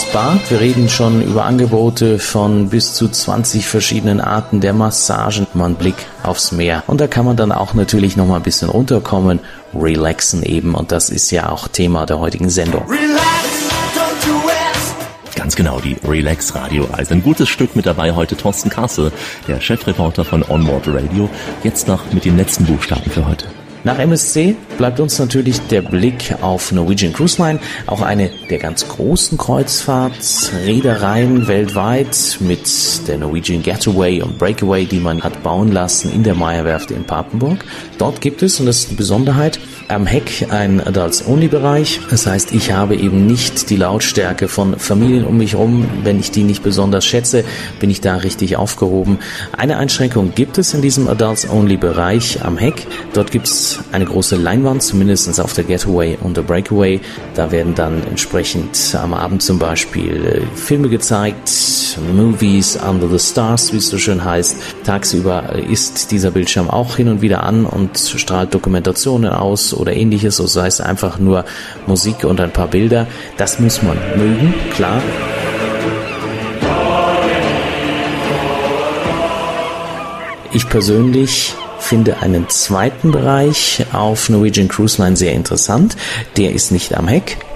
Spa. Wir reden schon über Angebote von bis zu 20 verschiedenen Arten der Massagen. Mal einen Blick aufs Meer. Und da kann man dann auch natürlich noch mal ein bisschen runterkommen, relaxen eben. Und das ist ja auch Thema der heutigen Sendung. Ganz genau, die Relax Radio. Also ein gutes Stück mit dabei heute Thorsten Kasse, der Chefreporter von Onboard Radio. Jetzt noch mit den letzten Buchstaben für heute. Nach MSC bleibt uns natürlich der Blick auf Norwegian Cruise Line, auch eine der ganz großen Kreuzfahrtreedereien weltweit mit der Norwegian Getaway und Breakaway, die man hat bauen lassen in der Meyer-Werft in Papenburg. Dort gibt es, und das ist die Besonderheit, am Heck ein Adults-Only-Bereich. Das heißt, ich habe eben nicht die Lautstärke von Familien um mich herum. Wenn ich die nicht besonders schätze, bin ich da richtig aufgehoben. Eine Einschränkung gibt es in diesem Adults-Only-Bereich am Heck. Dort gibt es eine große Leinwand, zumindest auf der Getaway und der Breakaway. Da werden dann entsprechend am Abend zum Beispiel Filme gezeigt, Movies under the stars, wie es so schön heißt. Tagsüber ist dieser Bildschirm auch hin und wieder an und strahlt Dokumentationen aus oder ähnliches, so sei es einfach nur Musik und ein paar Bilder. Das muss man mögen, klar. Ich persönlich finde einen zweiten Bereich auf Norwegian Cruise Line sehr interessant. Der ist nicht am Heck,